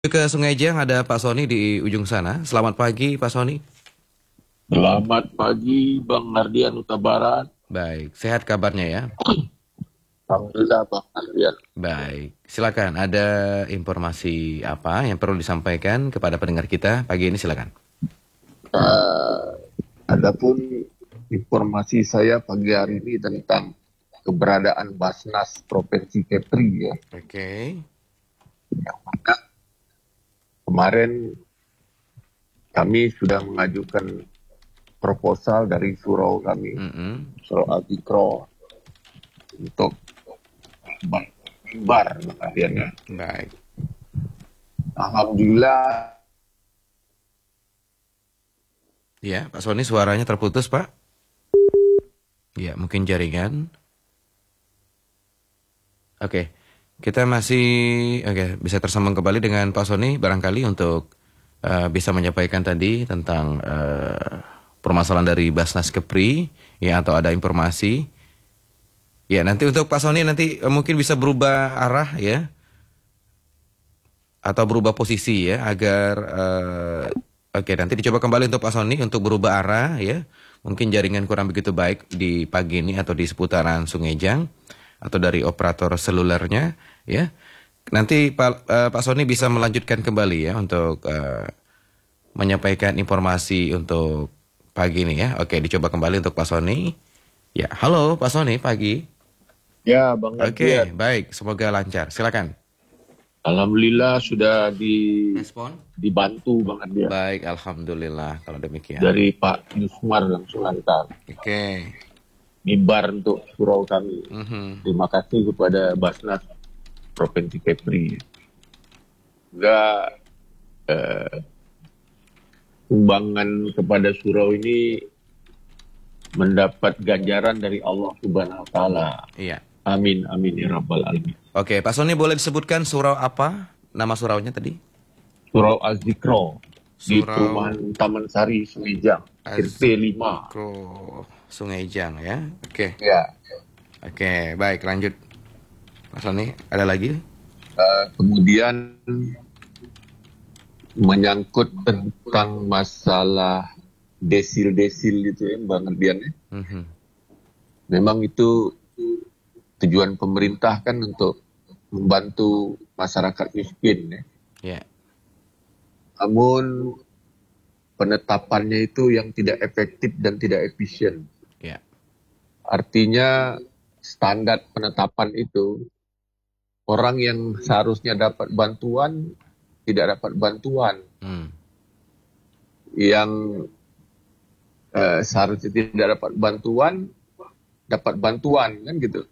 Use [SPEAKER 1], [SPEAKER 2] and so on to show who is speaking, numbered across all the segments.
[SPEAKER 1] Ke Sungai Jang ada Pak Sony di ujung sana. Selamat pagi Pak Sony.
[SPEAKER 2] Selamat pagi, Bang Ardian Huta Barat.
[SPEAKER 1] Baik, sehat kabarnya ya.
[SPEAKER 2] Alhamdulillah, Bang Ardian.
[SPEAKER 1] Baik, silakan. Ada informasi apa yang perlu disampaikan kepada pendengar kita pagi ini, silakan.
[SPEAKER 2] Eh, Adapun informasi saya pagi hari ini tentang keberadaan Basnas Provinsi Kepri ya.
[SPEAKER 1] Oke.
[SPEAKER 2] Yang mana kemarin kami sudah mengajukan proposal dari surau kami,
[SPEAKER 1] Mm-mm.
[SPEAKER 2] Surau Agikro, untuk bar Bang Ardian ya.
[SPEAKER 1] Baik.
[SPEAKER 2] Alhamdulillah.
[SPEAKER 1] Ya, Pak Sony suaranya terputus, Pak. Ya, mungkin jaringan. Oke. Kita masih bisa tersambung kembali dengan Pak Sony barangkali untuk bisa menyampaikan tadi tentang permasalahan dari Basnas Kepri ya, atau ada informasi. Ya, nanti untuk Pak Sony nanti mungkin bisa berubah arah ya, atau berubah posisi ya, agar oke, nanti dicoba kembali untuk Pak Sony untuk berubah arah ya. Mungkin jaringan kurang begitu baik di pagi ini atau di seputaran Sungai Jang atau dari operator selulernya ya. Nanti Pak Sony bisa melanjutkan kembali ya untuk menyampaikan informasi untuk pagi ini ya. Oke, dicoba kembali untuk Pak Sony. Ya, halo Pak Sony, pagi.
[SPEAKER 2] Ya, Bang
[SPEAKER 1] Oke,
[SPEAKER 2] Ardian.
[SPEAKER 1] baik, semoga lancar. Silakan.
[SPEAKER 2] Alhamdulillah sudah
[SPEAKER 1] Respon?
[SPEAKER 2] dibantu Bang Ardian
[SPEAKER 1] Baik, alhamdulillah kalau demikian.
[SPEAKER 2] dari Pak Yusmar langsung antar
[SPEAKER 1] Oke.
[SPEAKER 2] mimbar untuk surau kami.
[SPEAKER 1] Mhm.
[SPEAKER 2] Terima kasih kepada Basnas Provinsi Kepri. Juga sumbangan kepada surau ini mendapat ganjaran dari Allah Subhanahu wa taala.
[SPEAKER 1] Iya.
[SPEAKER 2] Amin amin ya rabbal alamin.
[SPEAKER 1] Oke, Pak Sony boleh disebutkan surau apa? Nama suraunya tadi?
[SPEAKER 2] Surau Az-Zikro di
[SPEAKER 1] Surau
[SPEAKER 2] perumahan Taman Sari Sumejang, RT 5.
[SPEAKER 1] Azikro Sungai Jang ya. Oke.
[SPEAKER 2] Ya.
[SPEAKER 1] Oke, baik lanjut. Pak Sony, ada lagi?
[SPEAKER 2] Kemudian menyangkut tentang masalah desil-desil itu ya Bang Ardian ya.
[SPEAKER 1] Mhm.
[SPEAKER 2] Memang itu tujuan pemerintah kan untuk membantu masyarakat miskin ya.
[SPEAKER 1] Ya.
[SPEAKER 2] Namun penetapannya itu yang tidak efektif dan tidak efisien.
[SPEAKER 1] Ya.
[SPEAKER 2] Artinya standar penetapan itu orang yang seharusnya dapat bantuan tidak dapat bantuan.
[SPEAKER 1] Hmm.
[SPEAKER 2] Yang seharusnya tidak dapat bantuan dapat bantuan kan gitu.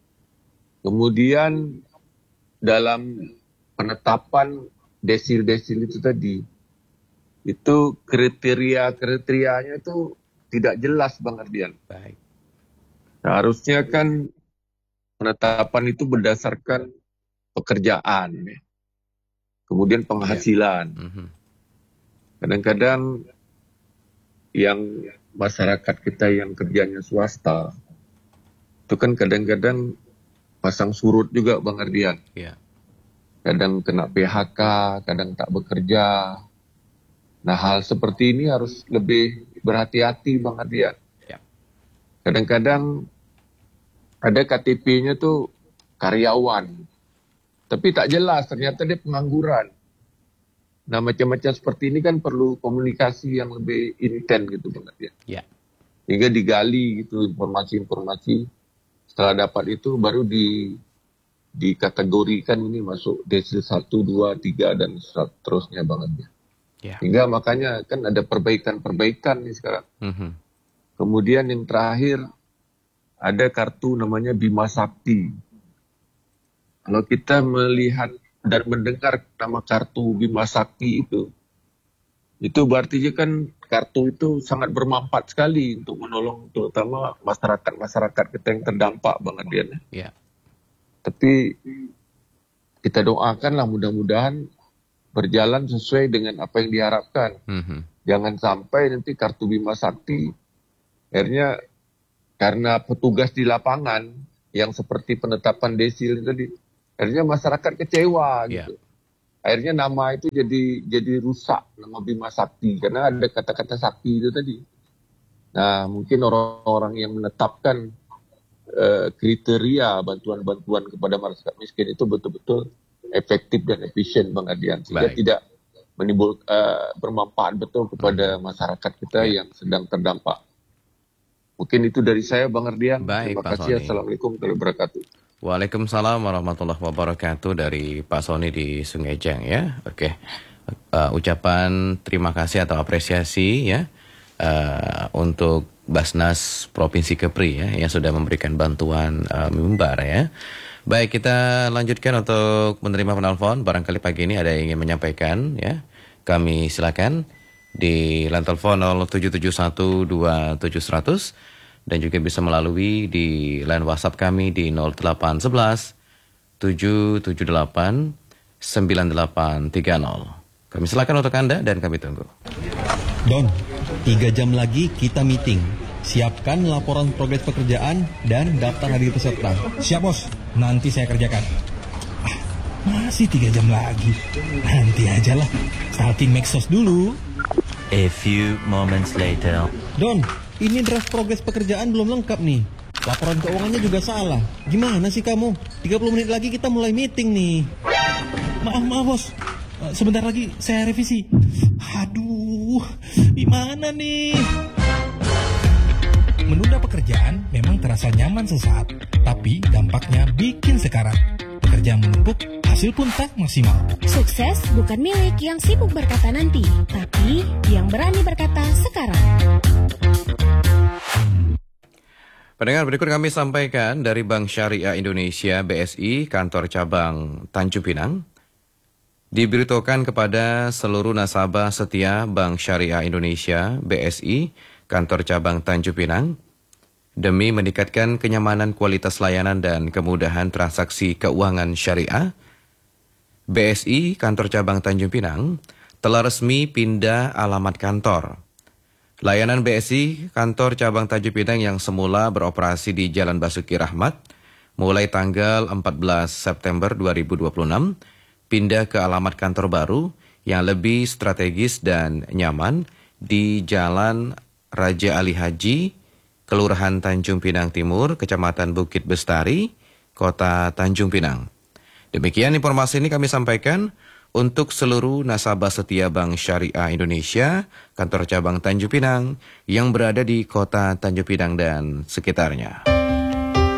[SPEAKER 2] Kemudian dalam penetapan desil-desil itu tadi, itu kriteria-kriterianya itu tidak jelas Bang Ardian.
[SPEAKER 1] Baik.
[SPEAKER 2] Seharusnya kan penetapan itu berdasarkan pekerjaan, ya. Kemudian
[SPEAKER 1] Ya.
[SPEAKER 2] penghasilan.
[SPEAKER 1] Mhm.
[SPEAKER 2] Kadang-kadang yang masyarakat kita yang kerjanya swasta, itu kan kadang-kadang pasang surut juga Bang Ardian.
[SPEAKER 1] Ya.
[SPEAKER 2] Kadang kena PHK, kadang tak bekerja. Nah, hal seperti ini harus lebih berhati-hati Bang Ardian.
[SPEAKER 1] Ya.
[SPEAKER 2] Kadang-kadang ada KTP-nya tuh karyawan, tapi tak jelas ternyata dia pengangguran. Nah, macam-macam seperti ini kan perlu komunikasi yang lebih intens gitu Bang Ardian.
[SPEAKER 1] Ya.
[SPEAKER 2] Hingga digali gitu informasi-informasi. Setelah dapat itu baru dikategorikan ini masuk desil 1, 2, 3 dan seterusnya Bang Ardian.
[SPEAKER 1] Ya.
[SPEAKER 2] Hingga makanya kan ada perbaikan-perbaikan nih sekarang.
[SPEAKER 1] Mhm.
[SPEAKER 2] Kemudian yang terakhir ada kartu namanya Bima Sakti. Kalau kita melihat dan mendengar nama kartu Bima Sakti itu berarti kan kartu itu sangat bermanfaat sekali untuk menolong terutama masyarakat-masyarakat kita yang terdampak Bang Adian.
[SPEAKER 1] Ya.
[SPEAKER 2] Tapi kita doakanlah mudah-mudahan berjalan sesuai dengan apa yang diharapkan.
[SPEAKER 1] Mhm.
[SPEAKER 2] Jangan sampai nanti kartu Bima Sakti akhirnya karena petugas di lapangan yang seperti penetapan desil tadi, akhirnya masyarakat kecewa
[SPEAKER 1] Ya.
[SPEAKER 2] gitu. akhirnya nama itu jadi rusak, nama Bima Sakti, karena ada kata-kata sakti itu tadi. Nah, mungkin orang-orang yang menetapkan kriteria bantuan-bantuan kepada masyarakat miskin itu betul-betul efektif dan efisien, Bang Adian, sehingga
[SPEAKER 1] Baik.
[SPEAKER 2] tidak bermanfaat betul kepada masyarakat kita yang sedang terdampak. Mungkin itu dari saya, Bang Ardian.
[SPEAKER 1] Baik,
[SPEAKER 2] Terima
[SPEAKER 1] Pak
[SPEAKER 2] kasih.
[SPEAKER 1] Sony.
[SPEAKER 2] Assalamualaikum warahmatullahi wabarakatuh.
[SPEAKER 1] Waalaikumsalam warahmatullahi wabarakatuh dari Pak Sony di Sungejang ya. Oke. Ucapan terima kasih atau apresiasi ya untuk Basnas Provinsi Kepri ya yang sudah memberikan bantuan mimbar ya. Baik, kita lanjutkan untuk menerima penelpon. Barangkali pagi ini ada yang ingin menyampaikan ya. Kami silakan di line telepon 07712700 dan juga bisa melalui di line WhatsApp kami di 0811 778 9830. Kami silakan untuk Anda dan kami tunggu.
[SPEAKER 3] Don, 3 jam lagi kita meeting. Siapkan laporan progres pekerjaan dan daftar hadir peserta.
[SPEAKER 4] Siap bos, nanti saya kerjakan. Masih 3 jam lagi. Nanti aja lah. Starting Maxos dulu.
[SPEAKER 5] A few moments later.
[SPEAKER 3] Don, ini draft progres pekerjaan belum lengkap nih. Laporan keuangannya juga salah. Gimana sih kamu? 30 menit lagi kita mulai meeting nih.
[SPEAKER 4] Maaf bos. Sebentar lagi saya revisi. Aduh, gimana nih? Menunda pekerjaan memang terasa nyaman sesaat, tapi dampaknya bikin sekarat. Pekerjaan menumpuk, hasil pun tak maksimal.
[SPEAKER 6] Sukses bukan milik yang sibuk berkata nanti, tapi yang berani berkata sekarang.
[SPEAKER 1] Pendengar, berikut kami sampaikan dari Bank Syariah Indonesia BSI Kantor Cabang Tanjung Pinang. Diberitahukan kepada seluruh nasabah setia Bank Syariah Indonesia BSI Kantor Cabang Tanjung Pinang, demi meningkatkan kenyamanan kualitas layanan dan kemudahan transaksi keuangan syariah, BSI Kantor Cabang Tanjung Pinang telah resmi pindah alamat kantor. Layanan BSI Kantor Cabang Tanjung Pinang yang semula beroperasi di Jalan Basuki Rahmat mulai tanggal 14 September 2026 pindah ke alamat kantor baru yang lebih strategis dan nyaman di Jalan Raja Ali Haji, Kelurahan Tanjung Pinang Timur, Kecamatan Bukit Bestari, Kota Tanjung Pinang. Demikian informasi ini kami sampaikan untuk seluruh nasabah setia Bank Syariah Indonesia, Kantor Cabang Tanjung Pinang yang berada di Kota Tanjung Pinang dan sekitarnya.